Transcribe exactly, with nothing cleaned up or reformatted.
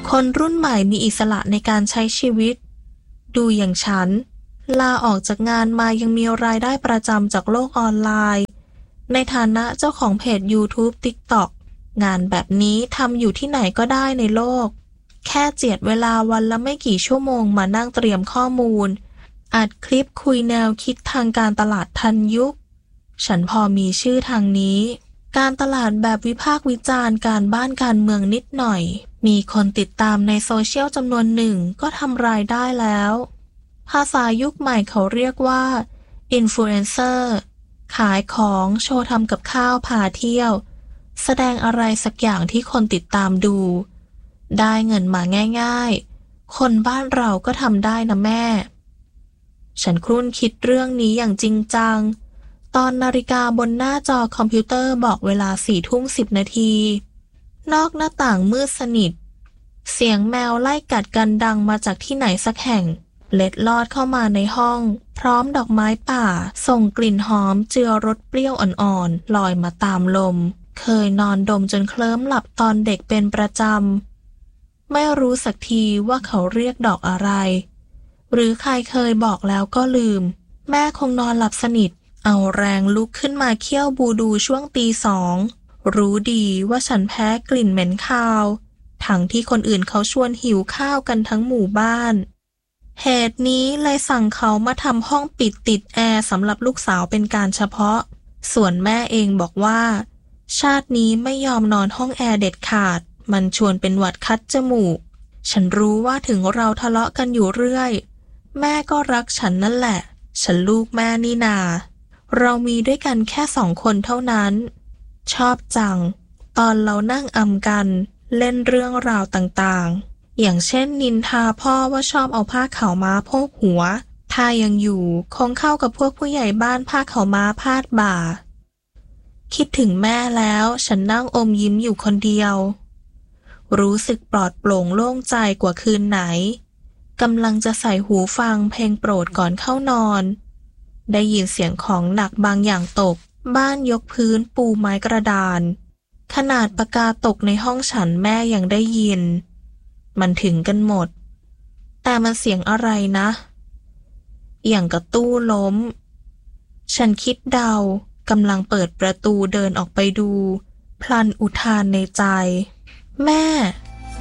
คนรุ่นใหม่มีอิสระในการใช้ชีวิตดูอย่างฉันลาออกจากงานมายังมีรายได้ประจำจากโลกออนไลน์ในฐานะเจ้าของเพจ YouTube TikTok งานแบบนี้ทำอยู่ที่ไหนก็ได้ในโลกแค่เจียดเวลาวันละไม่กี่ชั่วโมงมานั่งเตรียมข้อมูลอัดคลิปคุยแนวคิดทางการตลาดทันยุคฉันพอมีชื่อทางนี้การตลาดแบบวิพากษ์วิจารณ์การบ้านการเมืองนิดหน่อยมีคนติดตามในโซเชียลจำนวนหนึ่งก็ทำรายได้แล้วภาษายุคใหม่เขาเรียกว่าอินฟลูเอนเซอร์ขายของโชว์ทำกับข้าวพาเที่ยวแสดงอะไรสักอย่างที่คนติดตามดูได้เงินมาง่ายๆคนบ้านเราก็ทำได้นะแม่ฉันครุ่นคิดเรื่องนี้อย่างจริงจังตอนนาฬิกาบนหน้าจอคอมพิวเตอร์บอกเวลาสี่ทุ่มสิบนาทีนอกหน้าต่างมืดสนิทเสียงแมวไล่กัดกันดังมาจากที่ไหนสักแห่งเล็ดลอดเข้ามาในห้องพร้อมดอกไม้ป่าส่งกลิ่นหอมเจือรสเปรี้ยวอ่อนๆลอยมาตามลมเคยนอนดมจนเคลิ้มหลับตอนเด็กเป็นประจำไม่รู้สักทีว่าเขาเรียกดอกอะไรหรือใครเคยบอกแล้วก็ลืมแม่คงนอนหลับสนิทเอาแรงลุกขึ้นมาเคี่ยวบูดูช่วงตีสองรู้ดีว่าฉันแพ้กลิ่นเหม็นคาวทั้งที่คนอื่นเขาชวนหิวข้าวกันทั้งหมู่บ้านเหตุนี้เลยสั่งเขามาทำห้องปิดติดแอร์สำหรับลูกสาวเป็นการเฉพาะส่วนแม่เองบอกว่าชาตินี้ไม่ยอมนอนห้องแอร์เด็ดขาดมันชวนเป็นหวัดคัดจมูกฉันรู้ว่าถึงเราทะเลาะกันอยู่เรื่อยแม่ก็รักฉันนั่นแหละฉันลูกแม่นี่นาเรามีด้วยกันแค่สองคนเท่านั้นชอบจังตอนเรานั่งอำกันเล่นเรื่องราวต่างๆอย่างเช่นนินทาพ่อว่าชอบเอาผ้าขาวม้าโพกหัวถ้ายังอยู่คงเข้ากับพวกผู้ใหญ่บ้านผ้าขาวม้าพาดบ่าคิดถึงแม่แล้วฉันนั่งอมยิ้มอยู่คนเดียวรู้สึกปลอดโปร่งโล่งใจกว่าคืนไหนกำลังจะใส่หูฟังเพลงโปรดก่อนเข้านอนได้ยินเสียงของหนักบางอย่างตกบ้านยกพื้นปูไม้กระดานขนาดปากกาตกในห้องฉันแม่ยังได้ยินมันถึงกันหมดแต่มันเสียงอะไรนะอย่างกับตู้ล้มฉันคิดเดากำลังเปิดประตูเดินออกไปดูพลันอุทานในใจแม่